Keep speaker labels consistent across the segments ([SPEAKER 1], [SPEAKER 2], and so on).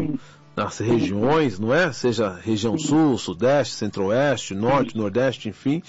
[SPEAKER 1] nas regiões, não é? Seja região sul, sudeste, centro-oeste, norte, nordeste, enfim.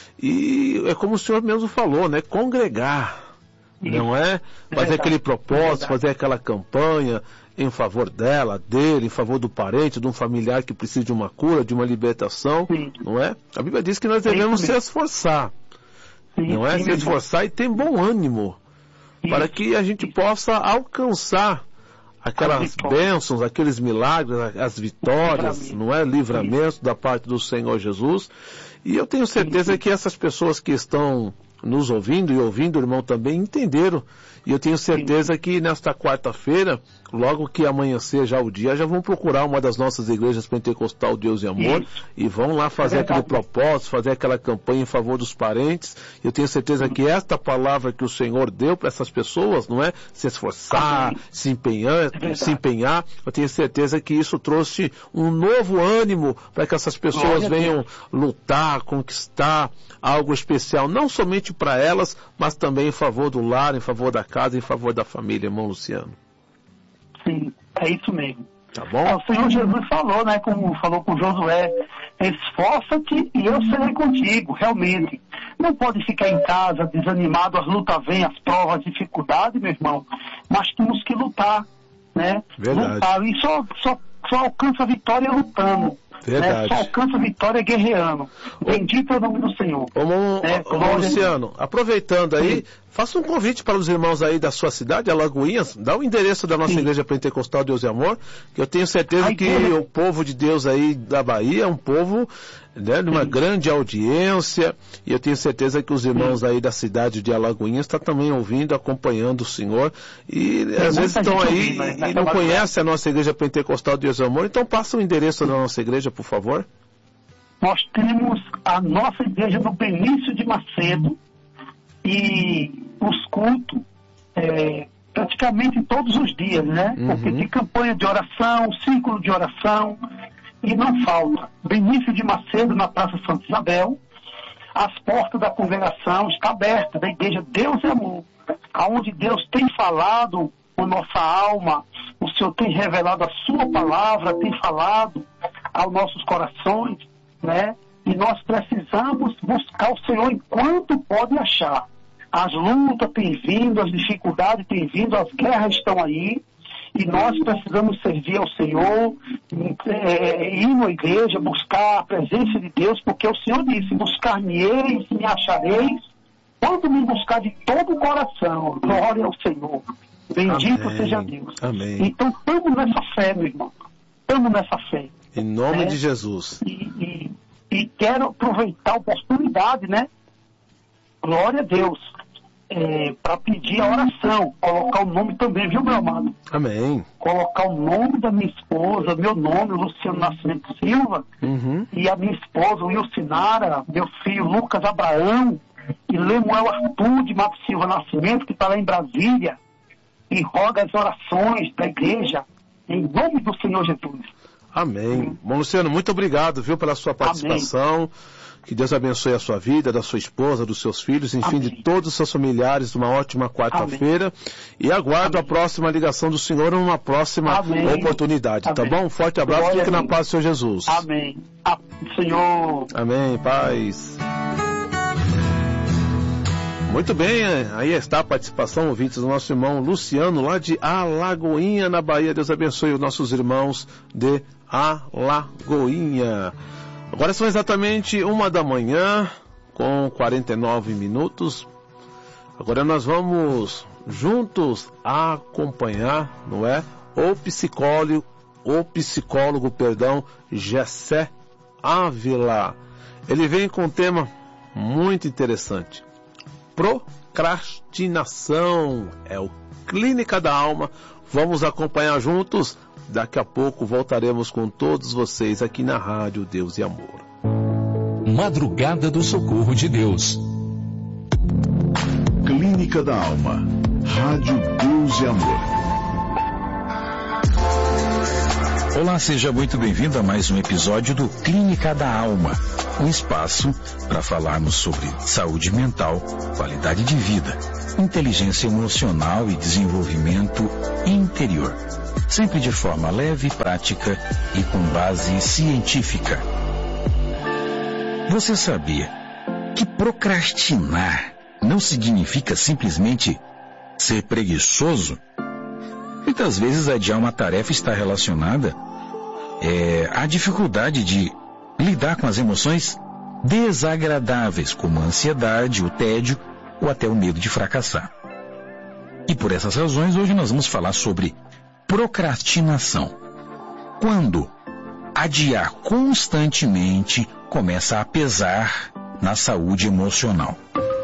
[SPEAKER 1] E é como o senhor mesmo falou, né? Congregar, não é? Fazer aquele propósito, fazer aquela campanha em favor dela, dele, em favor do parente, de um familiar que precisa de uma cura, de uma libertação, não é? A Bíblia diz que nós devemos se esforçar, não é? Se esforçar e ter bom ânimo, para que a gente possa alcançar aquelas bênçãos, aqueles milagres, as vitórias, não é? Livramento da parte do Senhor Jesus. E eu tenho certeza que essas pessoas que estão nos ouvindo e ouvindo o irmão também entenderam. E eu tenho certeza que nesta quarta-feira, logo que amanhecer já o dia, já vão procurar uma das nossas igrejas pentecostal Deus e Amor e vão lá fazer aquele propósito, fazer aquela campanha em favor dos parentes. Eu tenho certeza que esta palavra que o Senhor deu para essas pessoas, não é? Se esforçar, se empenhar, eu tenho certeza que isso trouxe um novo ânimo para que essas pessoas venham lutar, conquistar algo especial, não somente para elas, mas também em favor do lar, em favor da casa, em favor da família, irmão Luciano.
[SPEAKER 2] Sim, é isso mesmo.
[SPEAKER 1] Tá bom?
[SPEAKER 2] O Senhor Jesus falou, né, como falou com Josué, esforça-te e eu serei contigo, realmente. Não pode ficar em casa desanimado, as lutas vêm, as provas, as dificuldades, meu irmão, mas temos que lutar, né?
[SPEAKER 1] Verdade.
[SPEAKER 2] Lutar, e só alcança a vitória lutando.
[SPEAKER 1] Verdade.
[SPEAKER 2] Só alcança a vitória guerreando. Bendito é o nome do Senhor.
[SPEAKER 1] Ô Luciano, aproveitando aí, faça um convite para os irmãos aí da sua cidade, Alagoinhas, dá o endereço da nossa igreja pentecostal Deus e Amor, que eu tenho certeza que o povo de Deus aí da Bahia é um povo, né, de uma grande audiência, e eu tenho certeza que os irmãos aí da cidade de Alagoinhas estão também ouvindo, acompanhando o Senhor, e às vezes estão aí e não conhecem a nossa igreja pentecostal Deus e Amor, então passa o endereço da nossa igreja, por favor.
[SPEAKER 2] Nós temos a nossa igreja no Benício de Macedo e os cultos praticamente todos os dias, né? Porque tem campanha de oração, círculo de oração, e não falta. Benício de Macedo, na Praça Santa Isabel, as portas da congregação estão abertas, da igreja Deus e Amor, aonde Deus tem falado com nossa alma, o Senhor tem revelado a sua palavra, tem falado aos nossos corações, né? E nós precisamos buscar o Senhor enquanto pode achar. As lutas têm vindo, as dificuldades têm vindo, as guerras estão aí, e nós precisamos servir ao Senhor, ir na igreja, buscar a presença de Deus, porque o Senhor disse, buscar-me-eis, me achareis, quando me buscar de todo o coração. Glória ao Senhor. Bendito seja Deus.
[SPEAKER 1] Amém.
[SPEAKER 2] Então, estamos nessa fé, meu irmão. Estamos nessa fé.
[SPEAKER 1] Em nome de Jesus.
[SPEAKER 2] E quero aproveitar a oportunidade, né? Glória a Deus. Para pedir a oração. Colocar o nome também, viu, meu amado?
[SPEAKER 1] Amém.
[SPEAKER 2] Colocar o nome da minha esposa, meu nome, Luciano Nascimento Silva, e a minha esposa, Wilcinara, meu filho, Lucas Abraão, e Lemuel Arthur de Mato Silva Nascimento, que está lá em Brasília, e roga as orações da igreja, em nome do Senhor Jesus.
[SPEAKER 1] Amém. Bom, Luciano, muito obrigado, viu, pela sua participação. Amém. Que Deus abençoe a sua vida, da sua esposa, dos seus filhos, enfim, de todos os seus familiares. Uma ótima quarta-feira. E aguardo a próxima ligação do Senhor em uma próxima oportunidade, tá bom? Um forte abraço, fique na paz do Senhor Jesus.
[SPEAKER 2] Amém. Senhor.
[SPEAKER 1] Amém, paz. Muito bem, aí está a participação, ouvintes, do nosso irmão Luciano, lá de Alagoinha, na Bahia. Deus abençoe os nossos irmãos de Alagoinha. Agora são exatamente 1h com 49 minutos. Agora nós vamos juntos acompanhar, não é? O psicólogo, Gessé Ávila. Ele vem com um tema muito interessante. Procrastinação. É o Clínica da Alma. Vamos acompanhar juntos. Daqui a pouco voltaremos com todos vocês aqui na Rádio Deus e Amor.
[SPEAKER 3] Madrugada do Socorro de Deus.
[SPEAKER 4] Clínica da Alma. Rádio Deus e Amor.
[SPEAKER 3] Olá, seja muito bem-vindo a mais um episódio do Clínica da Alma. Um espaço para falarmos sobre saúde mental, qualidade de vida, inteligência emocional e desenvolvimento interior. sempre de forma leve, prática e com base científica. Você sabia que procrastinar não significa simplesmente ser preguiçoso? Muitas vezes adiar uma tarefa está relacionada à dificuldade de lidar com as emoções desagradáveis, como a ansiedade, o tédio ou até o medo de fracassar. E por essas razões, hoje nós vamos falar sobre procrastinação. Quando adiar constantemente começa a pesar na saúde emocional.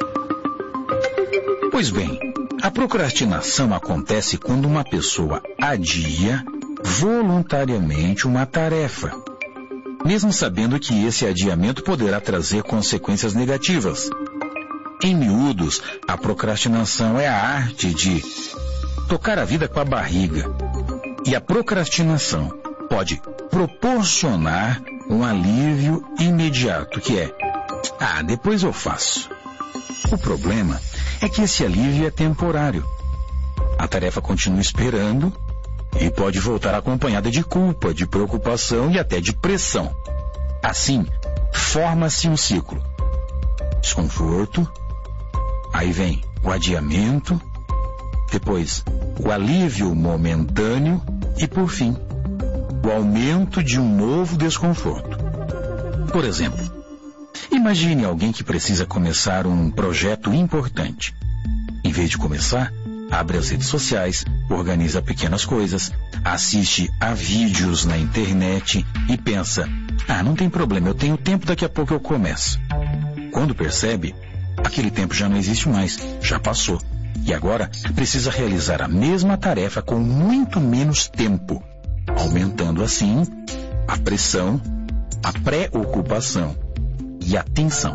[SPEAKER 3] Pois bem, a procrastinação acontece quando uma pessoa adia voluntariamente uma tarefa, mesmo sabendo que esse adiamento poderá trazer consequências negativas. Em miúdos, a procrastinação é a arte de tocar a vida com a barriga. E a procrastinação pode proporcionar um alívio imediato, que é, depois eu faço. O problema é que esse alívio é temporário. A tarefa continua esperando e pode voltar acompanhada de culpa, de preocupação e até de pressão. Assim, forma-se um ciclo. Desconforto, aí vem o adiamento, depois o alívio momentâneo e, por fim, o aumento de um novo desconforto. Por exemplo, imagine alguém que precisa começar um projeto importante. Em vez de começar, abre as redes sociais, organiza pequenas coisas, assiste a vídeos na internet e pensa, não tem problema, eu tenho tempo, daqui a pouco eu começo. Quando percebe, aquele tempo já não existe mais, já passou. E agora precisa realizar a mesma tarefa com muito menos tempo, aumentando assim a pressão, a preocupação e a tensão.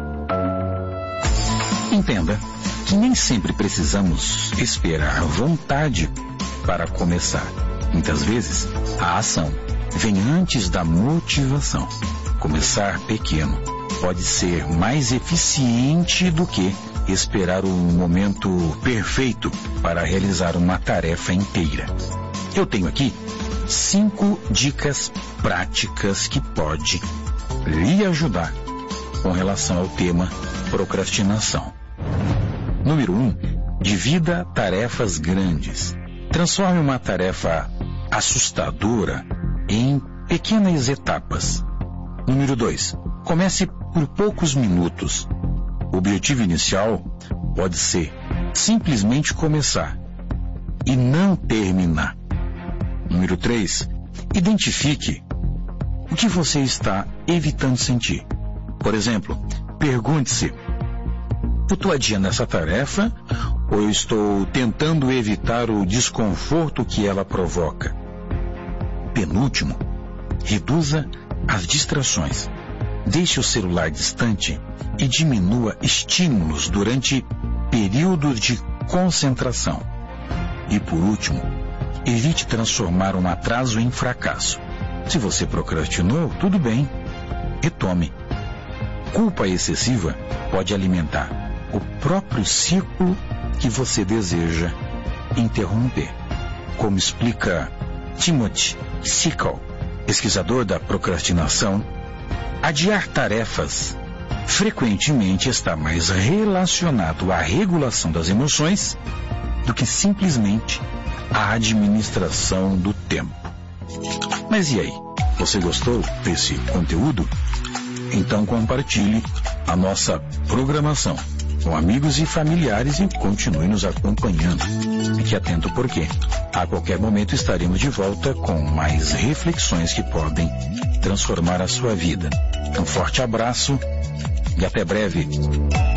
[SPEAKER 3] Entenda que nem sempre precisamos esperar vontade para começar. Muitas vezes, a ação vem antes da motivação. Começar pequeno pode ser mais eficiente do que esperar o momento perfeito para realizar uma tarefa inteira. Eu tenho aqui 5 dicas práticas que podem lhe ajudar com relação ao tema procrastinação. Número 1. Divida tarefas grandes. Transforme uma tarefa assustadora em pequenas etapas. Número 2. Comece por poucos minutos. O objetivo inicial pode ser simplesmente começar e não terminar. Número 3. Identifique o que você está evitando sentir. Por exemplo, pergunte-se: eu estou adiando essa tarefa ou eu estou tentando evitar o desconforto que ela provoca? Penúltimo, reduza as distrações. Deixe o celular distante e diminua estímulos durante períodos de concentração. E por último, evite transformar um atraso em fracasso. Se você procrastinou, tudo bem, retome. Culpa excessiva pode alimentar o próprio ciclo que você deseja interromper. Como explica Timothy Sickle, pesquisador da procrastinação, adiar tarefas frequentemente está mais relacionado à regulação das emoções do que simplesmente à administração do tempo. Mas e aí? Você gostou desse conteúdo? Então compartilhe a nossa programação com amigos e familiares e continue nos acompanhando. Fique atento porque a qualquer momento estaremos de volta com mais reflexões que podem transformar a sua vida. Um forte abraço e até breve.